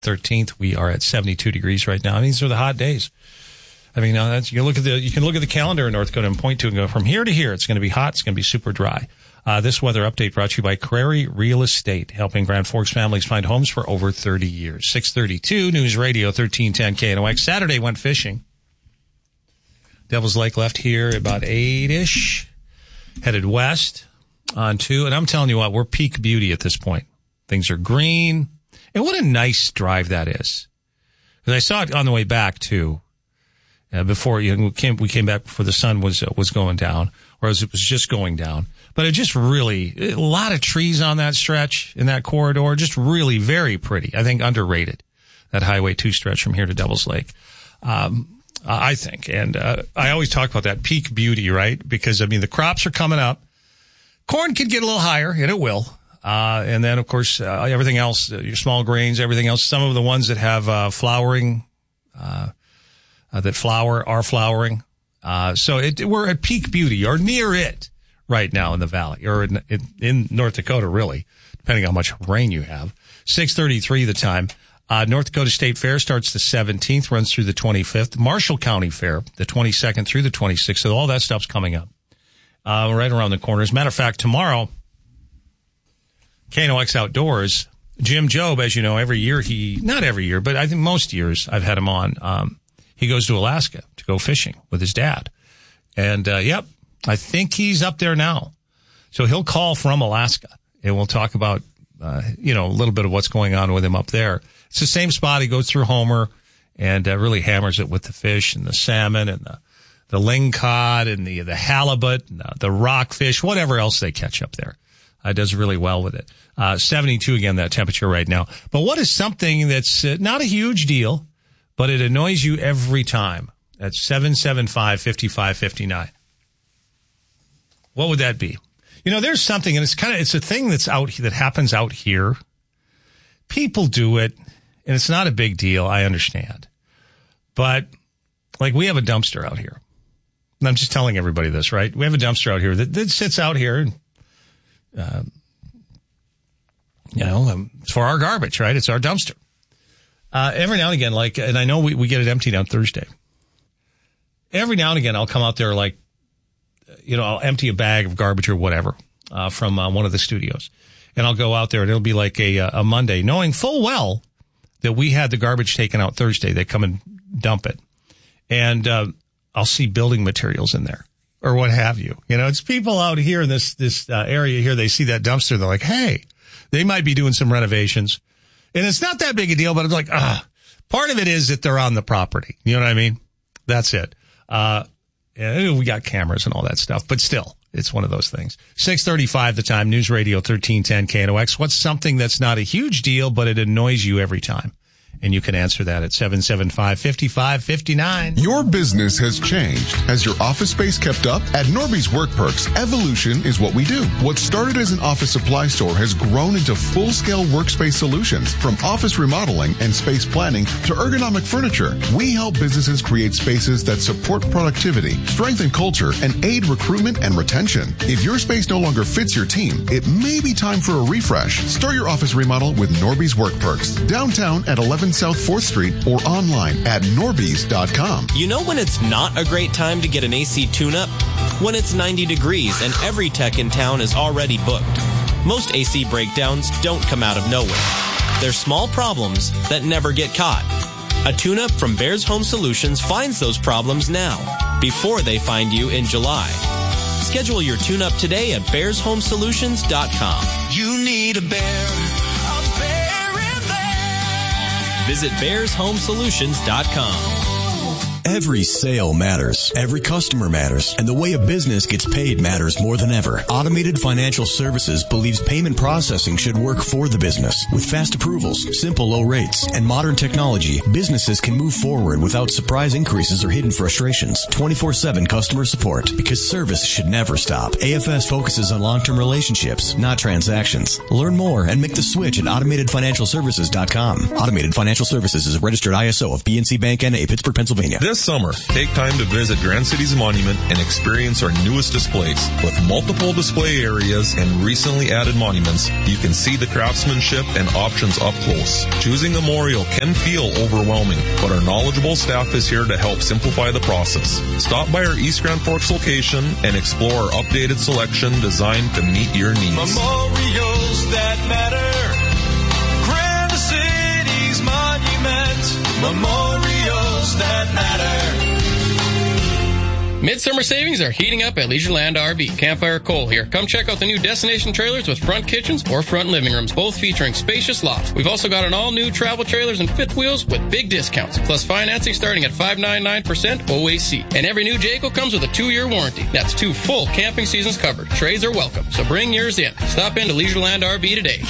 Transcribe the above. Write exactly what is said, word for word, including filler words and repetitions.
thirteenth. We are at seventy-two degrees right now. These are the hot days. I mean, uh, that's, you look at the, you can look at the calendar in North Dakota and point to and go, from here to here, it's going to be hot. It's going to be super dry. Uh, this weather update brought to you by Crary Real Estate, helping Grand Forks families find homes for over thirty years. six thirty-two, News Radio, thirteen ten K N O X. Saturday went fishing. Devil's Lake left here about eight-ish, headed west on two. And I'm telling you what, we're peak beauty at this point. Things are green. And what a nice drive that is. Because I saw it on the way back, too. Uh, before you know, we came, we came back before the sun was uh, was going down, or as it was just going down. But it just really a lot of trees on that stretch in that corridor, just really very pretty. I think underrated, that Highway two stretch from here to Devil's Lake. Um, I think, and uh, I always talk about that peak beauty, right? Because I mean the crops are coming up. Corn could get a little higher, and it will. Uh, and then of course uh, everything else, uh, your small grains, everything else. Some of the ones that have uh, flowering. Uh, Uh, that flower are flowering. Uh, so it, we're at peak beauty or near it right now in the valley or in, in, in North Dakota, really, depending on how much rain you have. six thirty-three the time. Uh, North Dakota State Fair starts the seventeenth, runs through the twenty-fifth. Marshall County Fair, the twenty-second through the twenty-sixth. So all that stuff's coming up, uh, right around the corner. As a matter of fact, tomorrow, K N O X Outdoors, Jim Jobe, as you know, every year he, not every year, but I think most years I've had him on, um, he goes to Alaska to go fishing with his dad. And, uh, yep, I think he's up there now. So he'll call from Alaska and we'll talk about, uh, you know, a little bit of what's going on with him up there. It's the same spot. He goes through Homer and uh, really hammers it with the fish and the salmon and the, the lingcod and the, the halibut and the, the rockfish, whatever else they catch up there. Uh, does really well with it. Uh, seventy-two again, that temperature right now. But what is something that's uh, not a huge deal, but it annoys you every time? That's seven seven five, five five five nine. What would that be? You know, there's something, and it's kind of, it's a thing that's out, that happens out here. People do it, and it's not a big deal, I understand. But, like, we have a dumpster out here. And I'm just telling everybody this, right? We have a dumpster out here that, that sits out here, and, uh, you know, um, for our garbage, right? It's our dumpster. Uh, every now and again, like, and I know we, we get it emptied on Thursday. Every now and again, I'll come out there, like, you know, I'll empty a bag of garbage or whatever, uh, from uh, one of the studios. And I'll go out there and it'll be like a, a Monday, knowing full well that we had the garbage taken out Thursday. They come and dump it. And, uh, I'll see building materials in there or what have you. You know, it's people out here in this, this, uh, area here. They see that dumpster. They're like, hey, they might be doing some renovations. And it's not that big a deal, but it's like, ah, part of it is that they're on the property. You know what I mean? That's it. Uh, and we got cameras and all that stuff, but still, it's one of those things. six thirty-five the time, News Radio thirteen ten K N O X. What's something that's not a huge deal, but it annoys you every time? And you can answer that at seven seven five, five five five nine. Your business has changed. Has your office space kept up? At Norby's Work Perks, evolution is what we do. What started as an office supply store has grown into full-scale workspace solutions. From office remodeling and space planning to ergonomic furniture, we help businesses create spaces that support productivity, strengthen culture, and aid recruitment and retention. If your space no longer fits your team, it may be time for a refresh. Start your office remodel with Norby's Work Perks. Downtown at eleven South fourth Street or online at norbys dot com. You know when it's not a great time to get an A C tune-up? When it's ninety degrees and every tech in town is already booked. Most A C breakdowns don't come out of nowhere. They're small problems that never get caught. A tune-up from Bears Home Solutions finds those problems now, before they find you in July. Schedule your tune-up today at bears home solutions dot com. You need a bear. Visit bears home solutions dot com. Every sale matters. Every customer matters. And the way a business gets paid matters more than ever. Automated Financial Services believes payment processing should work for the business. With fast approvals, simple low rates, and modern technology, businesses can move forward without surprise increases or hidden frustrations. twenty-four seven customer support. Because service should never stop. A F S focuses on long-term relationships, not transactions. Learn more and make the switch at automated financial services dot com. Automated Financial Services is a registered I S O of B N C Bank N A, Pittsburgh, Pennsylvania. This summer, take time to visit Grand Cities Monument and experience our newest displays. With multiple display areas and recently added monuments, you can see the craftsmanship and options up close. Choosing a memorial can feel overwhelming, but our knowledgeable staff is here to help simplify the process. Stop by our East Grand Forks location and explore our updated selection designed to meet your needs. Memorials that matter. Grand Cities Monument. Memorials that matter. Midsummer savings are heating up at Leisureland R V. Campfire Cole here. Come check out the new destination trailers with front kitchens or front living rooms, both featuring spacious lofts. We've also got an all-new travel trailers and fifth wheels with big discounts, plus financing starting at five point nine nine percent O A C. And every new Jayco comes with a two-year warranty. That's two full camping seasons covered. Trades are welcome, so bring yours in. Stop into Leisureland R V today.